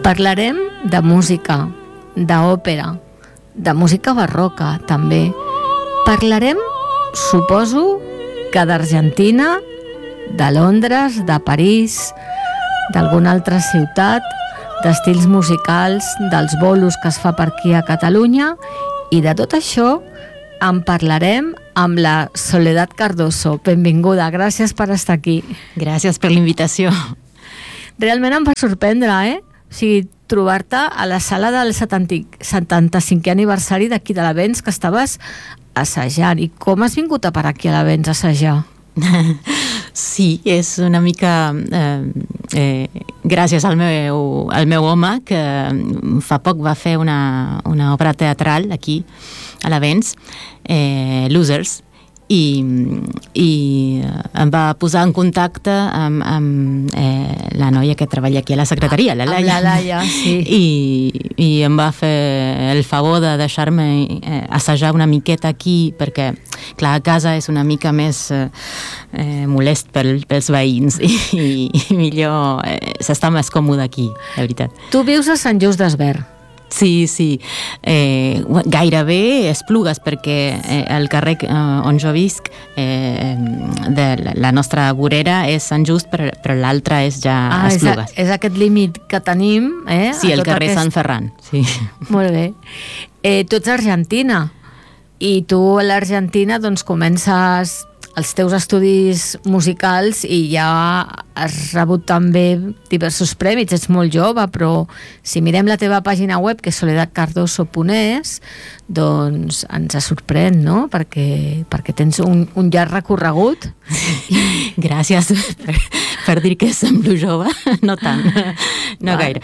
Parlarem de música, d'òpera, de música barroca, també. Parlarem, suposo, que d'Argentina, de Londres, de París, d'alguna altra ciutat, d'estils musicals, dels bolos que es fa per aquí a Catalunya, i de tot això en parlarem amb la Soledad Cardoso. Benvinguda, gràcies per estar aquí. Gràcies per l'invitació. Realment em va sorprendre, O sigui, trobar-te a la sala del 75è aniversari d'aquí de l'Avenç, que estaves assajant. I com has vingut a parar aquí a l'Avenç a assajar? Sí, és una mica gràcies al meu home, que fa poc va fer una obra teatral aquí a l'Avenç, Losers, i em va posar en contacte amb la noia que treballa aquí a la secretaria, la Laia. Amb la Laia, sí. I em va fer el favor de deixar-me assajar una miqueta aquí, perquè, clar, a casa és una mica més molest pels veïns i millor s'està més còmode aquí, la veritat. Tu vius a Sant Just Desvern. Sí. Gairebé Esplugues, perquè el carrer on jo visc de la nostra vorera és Sant Just, però l'altre és ja Esplugues. És aquest límit que tenim, Sí, el carrer Sant Ferran, sí. Molt bé. Tu ets argentina, i tu a l'Argentina doncs comences els teus estudis musicals i ja has rebut també diversos premis. Ets molt jove, però si mirem la teva pàgina web, que és soledadcardoso.es, doncs ens sorprèn, no? Perquè tens un llarg recorregut. Gràcies per dir que semblo jove. No tant, no gaire.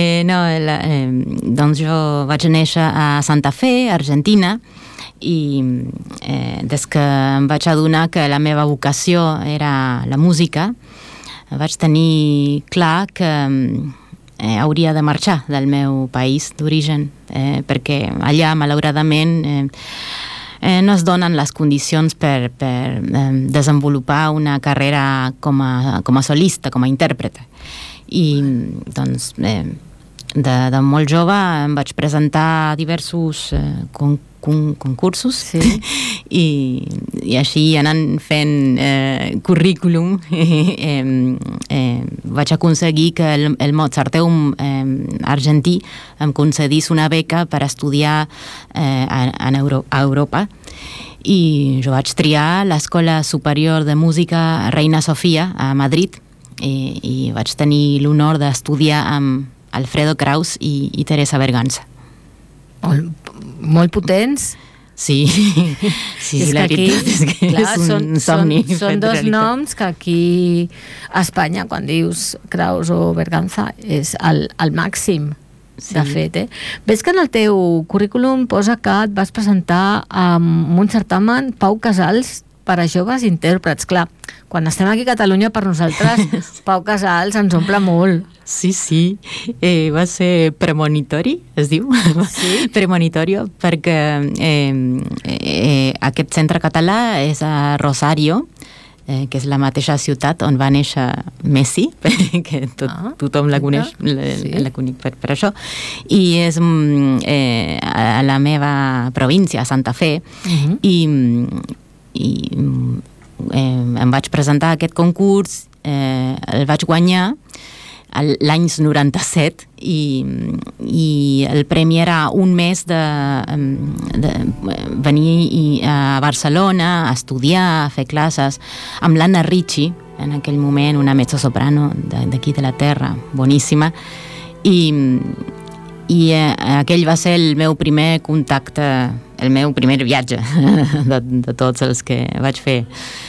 Doncs jo vaig néixer a Santa Fe, Argentina, i des que em vaig adonar que la meva vocació era la música, vaig tenir clar que hauria de marxar del meu país d'origen, perquè allà, malauradament, no es donen les condicions per desenvolupar una carrera com a solista, com a intèrprete. I doncs de molt jove em vaig presentar a diversos concursos, sí. I així anant fent currículum vaig aconseguir que el Mozarteum argentí em concedís una beca per estudiar a Europa, i jo vaig triar l'Escola Superior de Música Reina Sofia a Madrid, i vaig tenir l'honor d'estudiar amb Alfredo Kraus i Teresa Berganza. Molt potents. Sí, la veritat és que és un somni. Són dos noms que aquí a Espanya, quan dius Kraus o Berganza, és el màxim, de fet. Ves que en el teu currículum posa que et vas presentar amb un certamen Pau Casals per a joves intèrprets. Clar, quan estem aquí a Catalunya, per nosaltres Pau Casals ens omple molt. Sí. Va ser premonitori, es diu? Sí? Premonitorio, perquè aquest centre català és a Rosario, que és la mateixa ciutat on va néixer Messi, que tothom la coneix, la conec per això, i és a la meva província, a Santa Fe, i em vaig presentar a aquest concurs, el vaig guanyar l'any 97, i el premi era un mes de venir a Barcelona a estudiar, a fer classes amb l'Anna Ricci, en aquell moment una mezzosoprano d'aquí de la terra, boníssima, i aquell va ser el meu primer contacte, el meu primer viatge de tots els que vaig fer.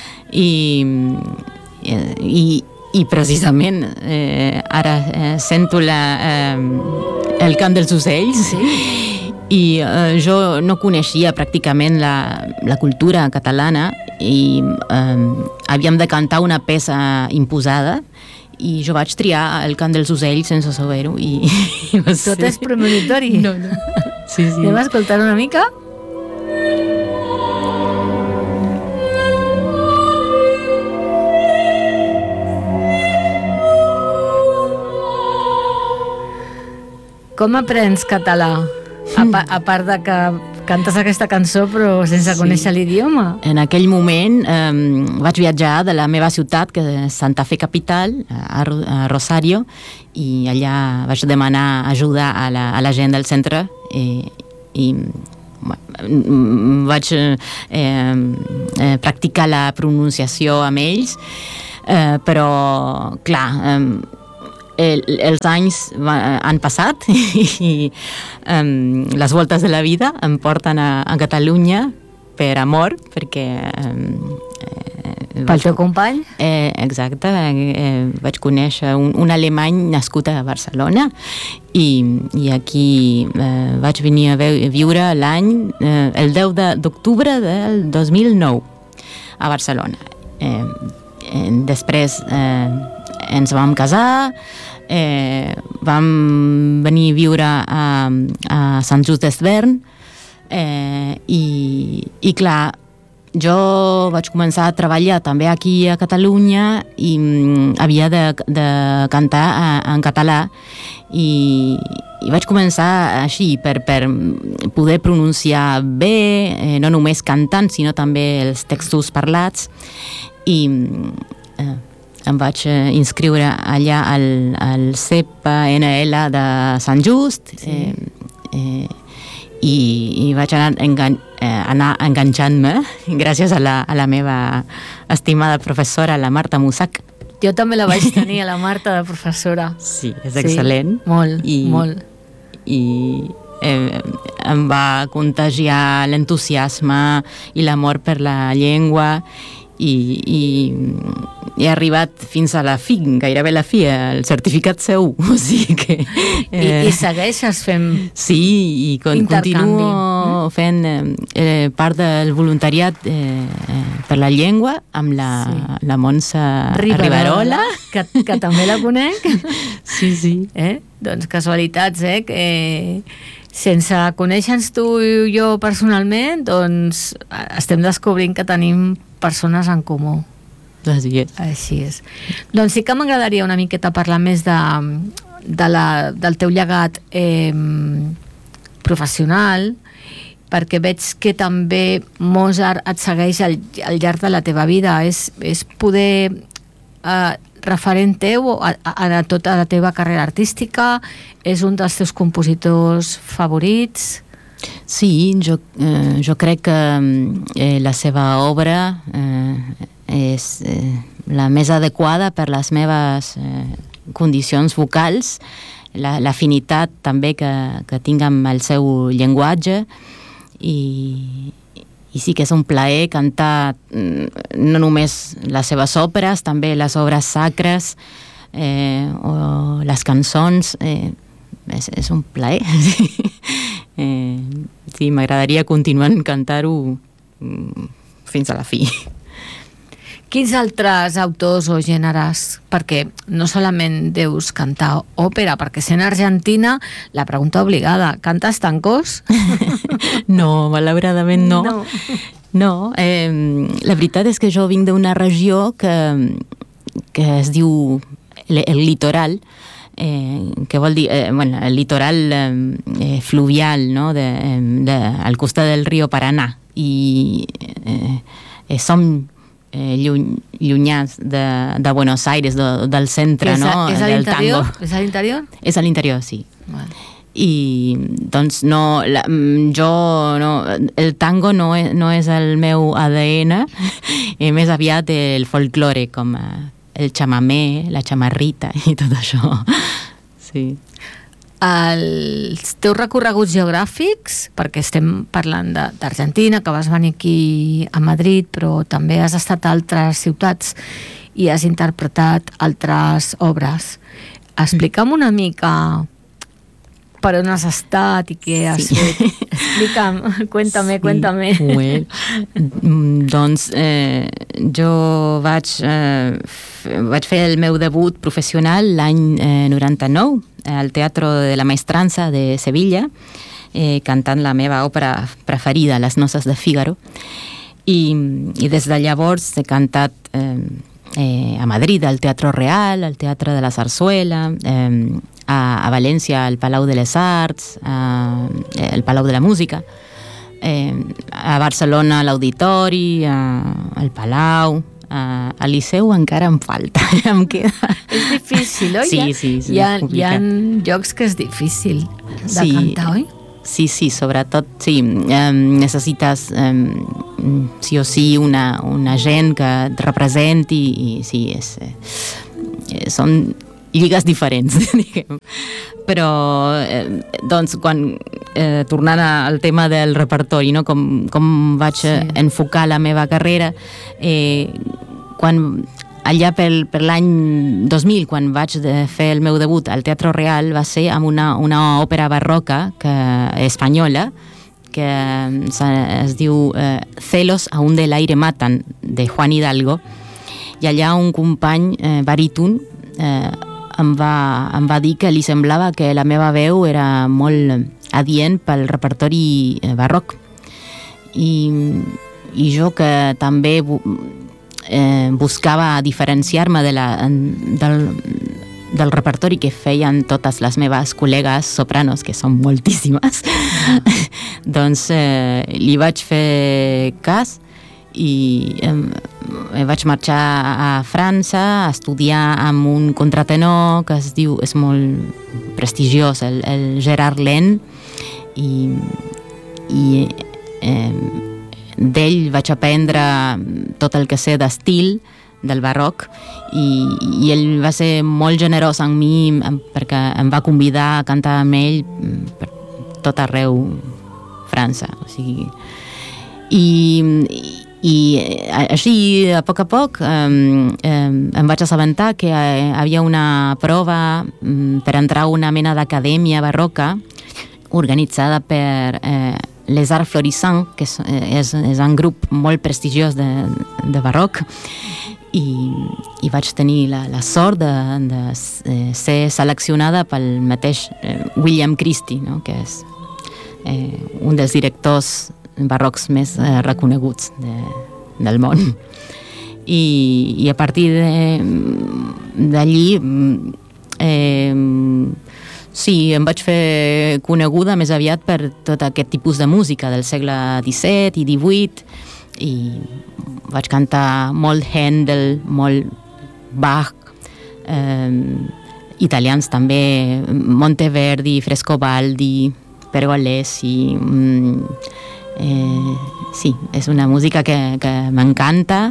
I precisament ara sento el cant dels ocells, i jo no coneixia pràcticament la cultura catalana, i havíem de cantar una peça imposada, i jo vaig triar el cant dels ocells sense saber-ho. Tot és premonitori? No. Sí. Anem a escoltar una mica? Com aprens català? A part de que cantes aquesta cançó però sense conèixer l'idioma. En aquell moment vaig viatjar de la meva ciutat, que és Santa Fe capital, a Rosario, i allà vaig demanar ajuda a la gent del centre i vaig practicar la pronunciació amb ells, però clar, els anys han passat i les voltes de la vida em porten a Catalunya per amor, perquè pel teu company? Exacte, vaig conèixer un alemany nascut a Barcelona i aquí vaig venir a viure el 10 d'octubre del 2009 a Barcelona. Després ens vam casar, vam venir a viure a Sant Just Desvern i clar, jo vaig començar a treballar també aquí a Catalunya i havia de cantar en català i vaig començar així per poder pronunciar bé, no només cantant sinó també els textos parlats i em vaig inscriure allà al CPNL de Sant Just i vaig anar enganxant-me gràcies a la meva estimada professora, la Marta Musac. Jo també la vaig tenir, a la Marta, de professora. Sí, és excel·lent. Molt, molt. I em va contagiar l'entusiasme i l'amor per la llengua i he arribat fins a la fi, gairebé la fi, el certificat C1, o sigui que... I segueixes fent sí, i continuo fent part del voluntariat per la llengua amb la Montse Riverola. Que també la conec. Sí, sí. Doncs casualitats, sense conèixer-nos tu i jo personalment, doncs estem descobrint que tenim persones en comú. Així és. Doncs sí que m'agradaria una miqueta parlar més del teu llegat professional, perquè veig que també Mozart et segueix al llarg de la teva vida. És poder referent teu a tota la teva carrera artística? És un dels teus compositors favorits? Sí, jo crec que la seva obra és la més adequada per les meves condicions vocals, l'afinitat també que tinc amb el seu llenguatge i sí que és un plaer cantar no només les seves òperes, també les obres sacres o les cançons. És un plaer. Sí, m'agradaria continuar cantar-ho fins a la fi. Quins altres autors o gèneres? Perquè no solament deus cantar òpera, perquè sent argentina, la pregunta obligada, cantes tangos? No, malauradament no. No, la veritat és que jo vinc d'una regió que es diu el litoral, que vol dir el litoral fluvial, no? Al costat del riu Paranà, i som llunyans de Buenos Aires, del centre, no? És a l'interior? És a l'interior? És a l'interior, sí. Vale. I doncs el tango no és el meu ADN, més aviat el folklore, com el chamamé, la chamarrita i tot això. Sí. Els teus recorreguts geogràfics, perquè estem parlant d'Argentina, que vas venir aquí a Madrid, però també has estat a altres ciutats i has interpretat altres obres. Explica'm una mica per on has estat i què has fet. Explica'm, cuéntame. Well, doncs jo vaig fer el meu debut professional l'any 99 al Teatro de la Maestranza de Sevilla, cantant la meva òpera preferida, Les noces de Fígaro, i des de llavors he cantat a Madrid, al Teatro Real, al Teatre de la Zarzuela, a València al Palau de les Arts, al Palau de la Música, a Barcelona a l'Auditori, al Palau, al Liceu encara em falta, em queda. És difícil, oi? Sí, hi ha llocs que és difícil de cantar, oi? Sí, sobretot, sí, necessites sí o sí una gent que et representi i sí, són lligues diferents, diguem. Però, doncs, tornant al tema del repertori, no? Com vaig enfocar la meva carrera, allà per l'any 2000, quan vaig fer el meu debut al Teatro Real, va ser amb una òpera barroca espanyola que es diu Celos aún del aire matan, de Juan Hidalgo, i allà un company baríton em va dir que li semblava que la meva veu era molt adient pel repertori barroc. I jo, que també buscava diferenciar-me del repertori que feien totes les meves col·legues sopranos, que són moltíssimes, doncs li vaig fer cas i vaig marxar a França a estudiar amb un contratenor que és molt prestigiós, el Gerard Len, i d'ell vaig aprendre tot el que sé d'estil del barroc i ell va ser molt generós amb mi perquè em va convidar a cantar amb ell per tot arreu França, o sigui, i així a poc em vaig assabentar que hi havia una prova per entrar a una mena d'acadèmia barroca organitzada per Les Arts Florissants, que és un grup molt prestigiós de barroc, i vaig tenir la sort de ser seleccionada pel mateix William Christie, no? Que és un dels directors barrocs més reconeguts del món. I a partir d'allí sí, em vaig fer coneguda més aviat per tot aquest tipus de música del segle XVII i XVIII, i vaig cantar molt Händel, molt Bach, italians també, Monteverdi, Frescobaldi, Pergolesi. Sí, és una música que m'encanta,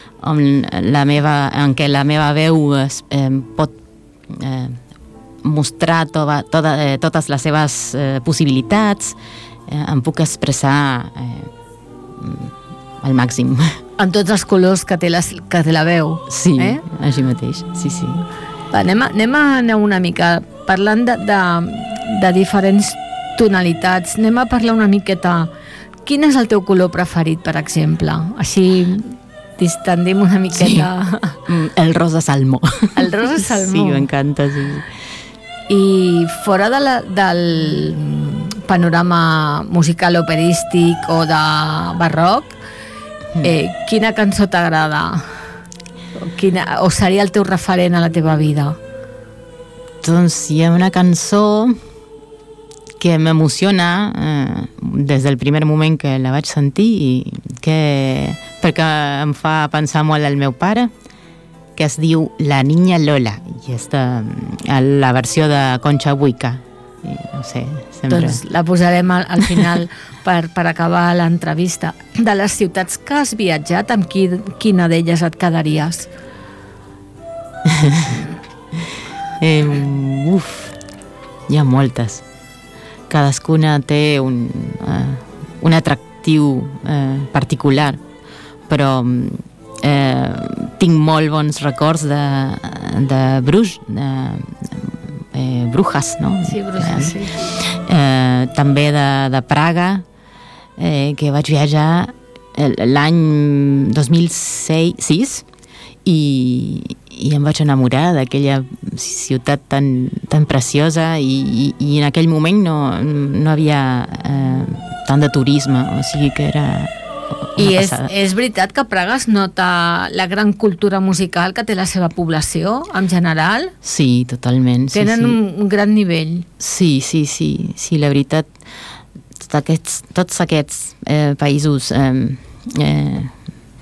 en què la meva veu pot mostrar totes les seves possibilitats, em puc expressar al màxim. En tots els colors que té la veu. Sí, així mateix, sí. Va, anem a anar una mica, parlant de diferents tonalitats, anem a parlar una miqueta. Quin és el teu color preferit, per exemple? Així distendim una miqueta. Sí. El rosa salmó. El rosa salmó. Sí, m'encanta, sí. I fora del panorama musical operístic o de barroc, quina cançó t'agrada? O seria el teu referent a la teva vida? Doncs hi ha una cançó que m'emociona des del primer moment que la vaig sentir, perquè em fa pensar molt al meu pare, que es diu La Niña Lola, i és la versió de Concha Buica. No sé, sempre... Doncs la posarem al final per acabar l'entrevista. De les ciutats que has viatjat, amb quina d'elles et quedaries? Hi ha moltes. Cadascuna té un atractiu particular, però tinc molt bons records de Brujas, no? Sí, Brujas, sí. També de Praga, que vaig viatjar l'any 2006 i em vaig enamorar d'aquella ciutat tan preciosa, i en aquell moment no havia tant de turisme, o sigui que era I és veritat que Praga es nota la gran cultura musical que té la seva població, en general? Sí, totalment. Tenen un gran nivell. Sí, la veritat, tots aquests països